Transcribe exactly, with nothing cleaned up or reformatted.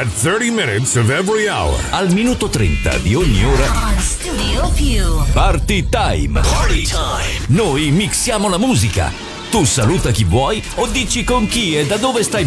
At thirty minutes of every hour. Al minuto trenta di ogni ora. Studio Più. Party time. Party time. Noi mixiamo la musica. Tu saluta chi vuoi o dici con chi e da dove stai